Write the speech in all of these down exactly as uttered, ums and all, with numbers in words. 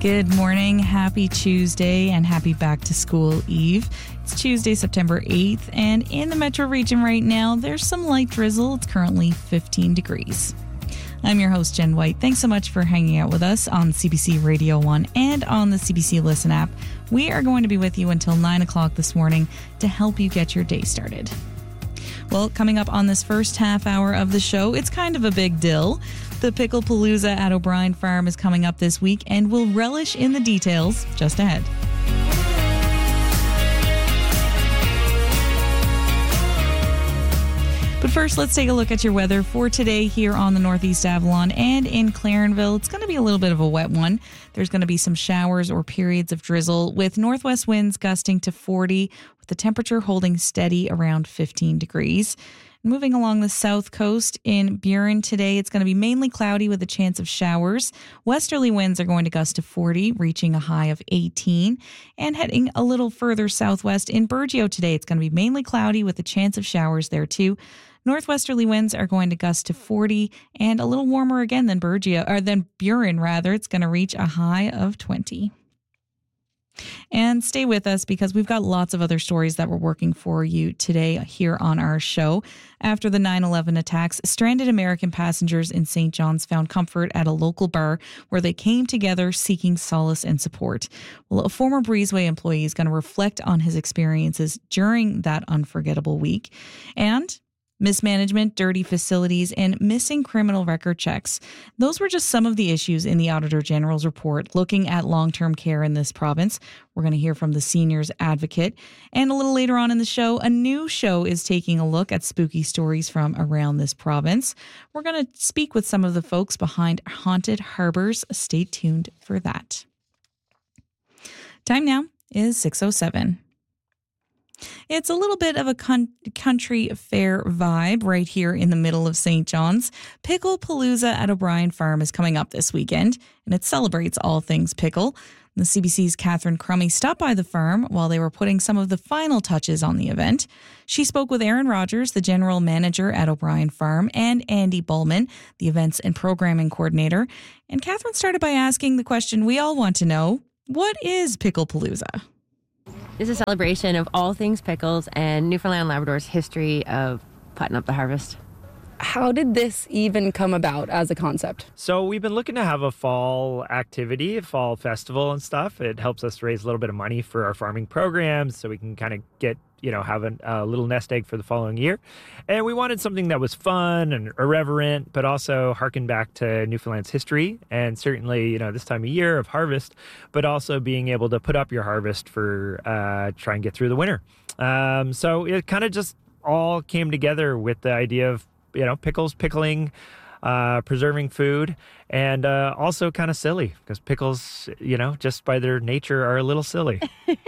Good morning, happy Tuesday, and happy back to school eve. It's Tuesday, September eighth, and in the metro region right now, there's some light drizzle. It's currently fifteen degrees. I'm your host, Jen White. Thanks so much for hanging out with us on C B C Radio one and on the C B C Listen app. We are going to be with you until nine o'clock this morning to help you get your day started. Well, coming up on this first half hour of the show, it's kind of a big deal. The Pickle Palooza at O'Brien Farm is coming up this week, and we'll relish in the details just ahead. But first, let's take a look at your weather for today here on the Northeast Avalon and in Clarenville. It's going to be a little bit of a wet one. There's going to be some showers or periods of drizzle with northwest winds gusting to forty, with the temperature holding steady around fifteen degrees. Moving along the south coast in Burin today, it's going to be mainly cloudy with a chance of showers. Westerly winds are going to gust to forty, reaching a high of eighteen. And heading a little further southwest in Burgeo today, it's going to be mainly cloudy with a chance of showers there too. Northwesterly winds are going to gust to forty and a little warmer again than Burgeo, or than Burin rather. It's going to reach a high of twenty. And stay with us because we've got lots of other stories that we're working for you today here on our show. After the nine eleven attacks, stranded American passengers in Saint John's found comfort at a local bar where they came together seeking solace and support. Well, a former Breezeway employee is going to reflect on his experiences during that unforgettable week. And mismanagement, dirty facilities, and missing criminal record checks. Those were just some of the issues in the Auditor General's report looking at long-term care in this province. We're going to hear from the seniors advocate. And a little later on in the show, a new show is taking a look at spooky stories from around this province. We're going to speak with some of the folks behind Haunted Harbors. Stay tuned for that. Time now is six oh seven. It's a little bit of a con- country fair vibe right here in the middle of Saint John's. Pickle Palooza at O'Brien Farm is coming up this weekend, and it celebrates all things pickle. The C B C's Catherine Crummy stopped by the farm while they were putting some of the final touches on the event. She spoke with Aaron Rogers, the general manager at O'Brien Farm, and Andy Bullman, the events and programming coordinator. And Catherine started by asking the question we all want to know: what is Pickle Palooza? It's a celebration of all things pickles and Newfoundland Labrador's history of putting up the harvest. How did this even come about as a concept? So we've been looking to have a fall activity, a fall festival and stuff. It helps us raise a little bit of money for our farming programs so we can kind of get, you know, have a, a little nest egg for the following year. And we wanted something that was fun and irreverent, but also harken back to Newfoundland's history and certainly, you know, this time of year of harvest, but also being able to put up your harvest for uh, try and get through the winter. Um, so it kind of just all came together with the idea of, you know, pickles, pickling, uh, preserving food, and uh, also kind of silly because pickles, you know, just by their nature are a little silly.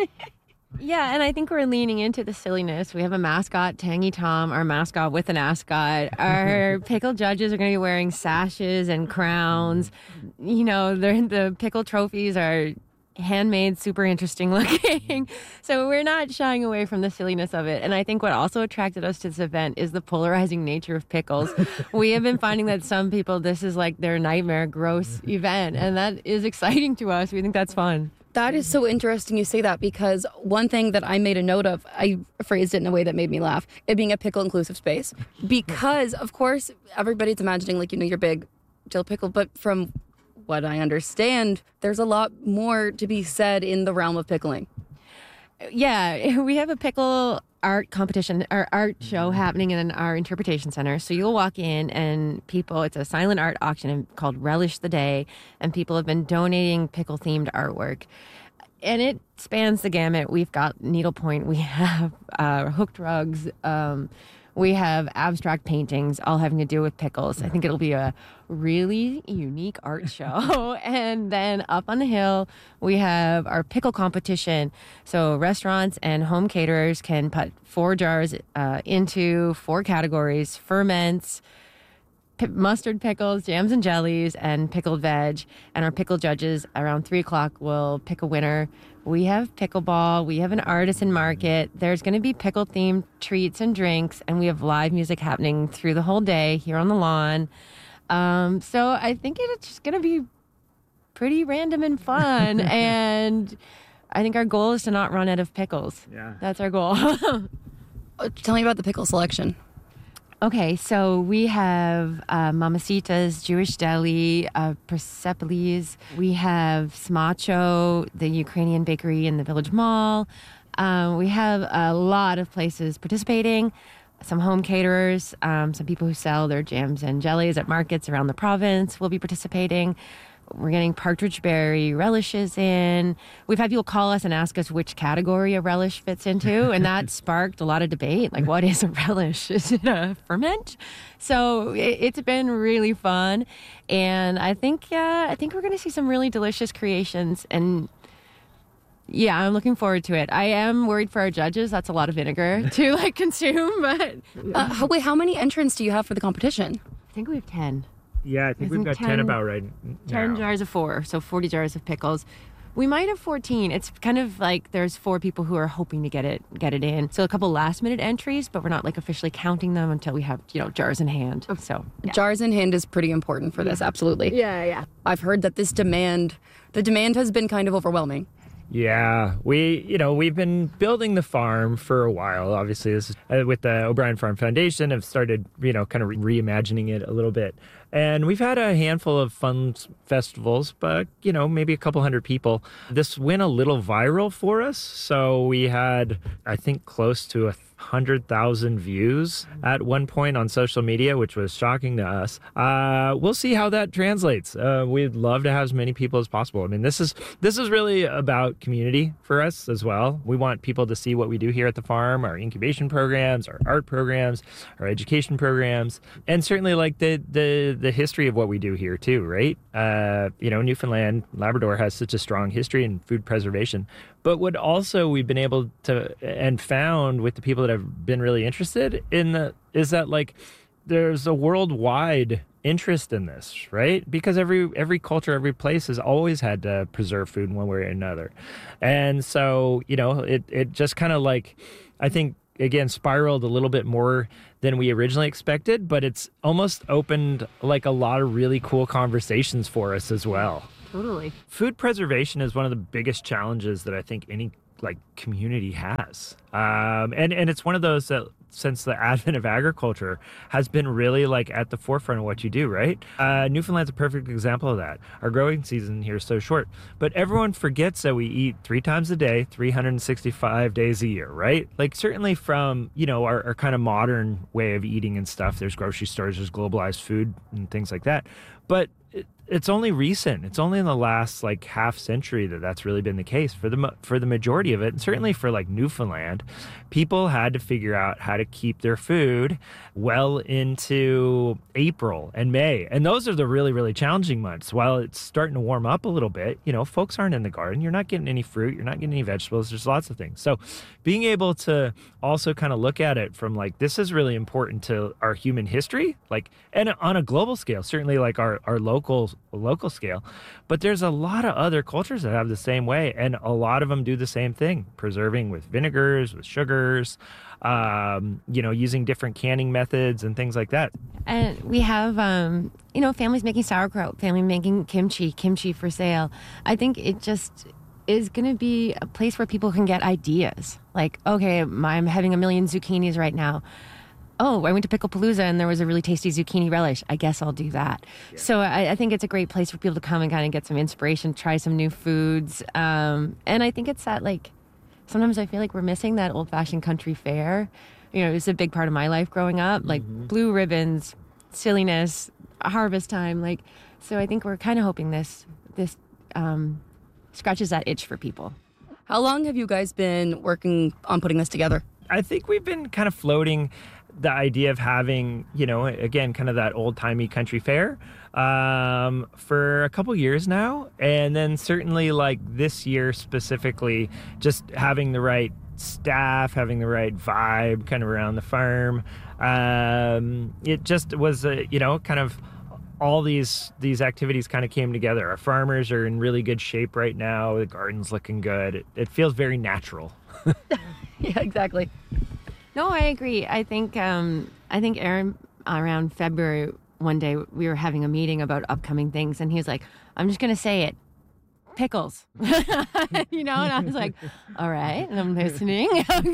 Yeah, and I think we're leaning into the silliness. We have a mascot, Tangy Tom, our mascot with an ascot. Our pickle judges are going to be wearing sashes and crowns. You know, the pickle trophies are handmade, super interesting looking. So we're not shying away from the silliness of it. And I think what also attracted us to this event is the polarizing nature of pickles. We have been finding that some people, this is like their nightmare, gross event. And that is exciting to us. We think that's fun. That is so interesting you say that, because one thing that I made a note of, I phrased it in a way that made me laugh, it being a pickle inclusive space. Because, of course, everybody's imagining, like, you know, your big dill pickle, but from what I understand, there's a lot more to be said in the realm of pickling. Yeah, we have a pickle art competition, our art show happening in our interpretation center. So you'll walk in and people, it's a silent art auction called Relish the Day, and people have been donating pickle themed artwork. And it spans the gamut. We've got needlepoint, we have uh, hooked rugs, um, we have abstract paintings, all having to do with pickles. I think it'll be a really unique art show. And then up on the hill, we have our pickle competition. So restaurants and home caterers can put four jars uh, into four categories: ferments, p- mustard pickles, jams and jellies, and pickled veg. And our pickle judges around three o'clock will pick a winner. We have pickleball. We have an artisan market. There's going to be pickle-themed treats and drinks, and we have live music happening through the whole day here on the lawn. Um, so I think it's just going to be pretty random and fun. And I think our goal is to not run out of pickles. Yeah. That's our goal. Uh, Tell me about the pickle selection. Okay, so we have uh, Mamacita's Jewish Deli, uh, Persepolis. We have Smacho, the Ukrainian bakery in the Village Mall. Um, we have a lot of places participating, some home caterers, um, some people who sell their jams and jellies at markets around the province will be participating. We're getting partridge berry relishes in. We've had people call us and ask us which category a relish fits into, and that sparked a lot of debate. Like, what is a relish? Is it a ferment? So it, it's been really fun, and I think yeah, I think we're going to see some really delicious creations. And yeah, I'm looking forward to it. I am worried for our judges. That's a lot of vinegar to like consume, but Uh, how, wait, how many entrants do you have for the competition? I think we have ten. Yeah, I think we've Isn't got ten, ten about right ten now. jars of four, so forty jars of pickles. We might have fourteen. It's kind of like there's four people who are hoping to get it get it in. So a couple last minute entries, but we're not like officially counting them until we have, you know, jars in hand. So yeah. Jars in hand is pretty important for this, absolutely. Yeah, yeah. I've heard that this demand, the demand has been kind of overwhelming. Yeah, we, you know, we've been building the farm for a while. Obviously, this is uh, with the O'Brien Farm Foundation. Have started, you know, kind of re- reimagining it a little bit. And we've had a handful of fun s- festivals, but, you know, maybe a couple hundred people. This went a little viral for us. So we had, I think, close to a hundred thousand views at one point on social media, which was shocking to us. Uh, we'll see how that translates. Uh, we'd love to have as many people as possible. I mean, this is this is really about community for us as well. We want people to see what we do here at the farm, our incubation programs, our art programs, our education programs, and certainly like the the the history of what we do here too, right? Uh, you know, Newfoundland, Labrador has such a strong history in food preservation. But what also we've been able to and found with the people that have been really interested in the, is that like there's a worldwide interest in this, right? Because every every culture, every place has always had to preserve food in one way or another. And so, you know, it, it just kind of like, I think, again, spiraled a little bit more than we originally expected, but it's almost opened like a lot of really cool conversations for us as well. Totally. Food preservation is one of the biggest challenges that I think any like community has. Um, and, and it's one of those that since the advent of agriculture has been really like at the forefront of what you do, right? Uh, Newfoundland's a perfect example of that. Our growing season here is so short, but everyone forgets that we eat three times a day, three hundred sixty-five days a year, right? Like certainly from, you know, our, our kind of modern way of eating and stuff, there's grocery stores, there's globalized food and things like that. But it, it's only recent. It's only in the last like half century that that's really been the case for the for the majority of it, and certainly for like Newfoundland. People had to figure out how to keep their food well into April and May, and those are the really really challenging months. While it's starting to warm up a little bit, you know, folks aren't in the garden. You're not getting any fruit. You're not getting any vegetables. There's lots of things. So, being able to also kind of look at it from like this is really important to our human history, like and on a global scale, certainly like our our local local scale, but there's a lot of other cultures that have the same way, and a lot of them do the same thing, preserving with vinegars, with sugars, um, you know, using different canning methods and things like that. And we have, um, you know, families making sauerkraut, family making kimchi, kimchi for sale. I think it just is going to be a place where people can get ideas. Like, okay, I'm having a million zucchinis right now. Oh, I went to Picklepalooza and there was a really tasty zucchini relish. I guess I'll do that. Yeah. So I, I think it's a great place for people to come and kind of get some inspiration, try some new foods. Um, and I think it's that, like, sometimes I feel like we're missing that old-fashioned country fair. You know, it's a big part of my life growing up, like mm-hmm. blue ribbons, silliness, harvest time. Like, so I think we're kind of hoping this this um, scratches that itch for people. How long have you guys been working on putting this together? I think we've been kind of floating the idea of having, you know, again, kind of that old-timey country fair um, for a couple years now. And then certainly like this year specifically, just having the right staff, having the right vibe kind of around the farm. Um, it just was, a, you know, kind of all these these activities kind of came together. Our farmers are in really good shape right now. The garden's looking good. It, it feels very natural. Yeah, exactly. No, I agree. I think um, I think Aaron, around February, one day we were having a meeting about upcoming things, and he was like, I'm just going to say it. pickles. You know, and I was like, all right, and I'm listening.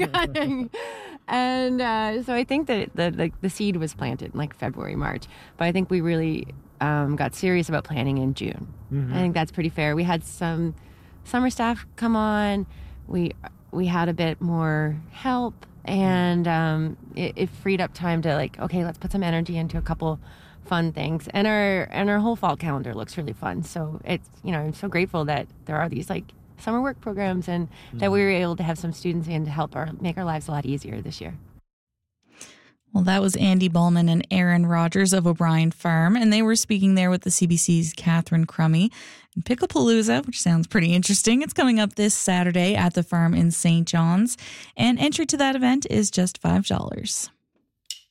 And uh, so I think that the, the the seed was planted in like February, March, but I think we really um, got serious about planting in June. Mm-hmm. I think that's pretty fair. We had some summer staff come on. We we had a bit more help, and um, it, it freed up time to like, okay, let's put some energy into a couple fun things. And our and our whole fall calendar looks really fun. So it's, you know, I'm so grateful that there are these like summer work programs and mm-hmm. that we were able to have some students in to help our make our lives a lot easier this year. Well, that was Andy Ballman and Aaron Rogers of O'Brien Farm, and they were speaking there with the C B C's Catherine Crummy. And Picklepalooza, which sounds pretty interesting, it's coming up this Saturday at the farm in Saint John's, and entry to that event is just five dollars.